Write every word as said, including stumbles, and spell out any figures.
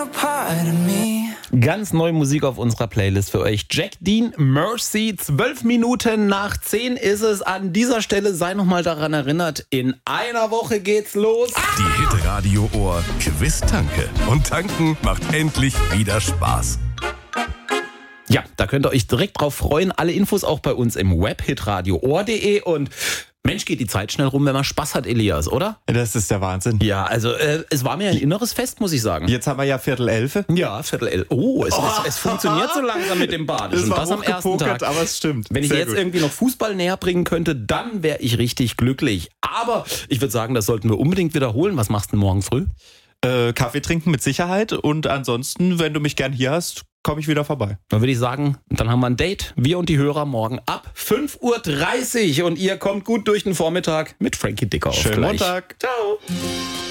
a part of me. Ganz neue Musik auf unserer Playlist für euch. Jack Dean, Mercy. Zwölf Minuten nach zehn ist es. An dieser Stelle sei noch mal daran erinnert, in einer Woche geht's los. Die Hit-Radio Ohr Quiz-Tanke. Und tanken macht endlich wieder Spaß. Ja, da könnt ihr euch direkt drauf freuen. Alle Infos auch bei uns im Web, hitradio ohr punkt de. Und Mensch, geht die Zeit schnell rum, wenn man Spaß hat, Elias, oder? Das ist der Wahnsinn. Ja, also äh, es war mir ein inneres Fest, muss ich sagen. Jetzt haben wir ja Viertel elfe. Ja, Viertel elf. Oh, es, oh. Es, es funktioniert so langsam mit dem Badischen. Das, das am ersten Tag. Aber es stimmt. Wenn ich Sehr jetzt gut. irgendwie noch Fußball näher bringen könnte, dann wäre ich richtig glücklich. Aber ich würde sagen, das sollten wir unbedingt wiederholen. Was machst du morgen früh? Äh, Kaffee trinken mit Sicherheit. Und ansonsten, wenn du mich gern hier hast, komme ich wieder vorbei. Dann würde ich sagen, dann haben wir ein Date. Wir und die Hörer morgen ab fünf Uhr dreißig. Und ihr kommt gut durch den Vormittag mit Frankie Dicker auf Schönen gleich. Montag. Ciao.